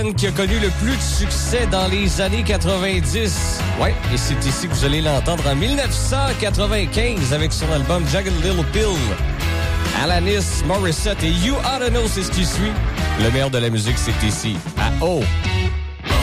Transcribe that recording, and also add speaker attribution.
Speaker 1: band qui a connu le plus de succès dans les années 90. Ouais, et c'est ici que vous allez l'entendre en 1995 avec son album Jagged Little Pill. Alanis Morissette et You Oughta Know, c'est ce qui suit. Le meilleur de la musique, c'est ici, à O.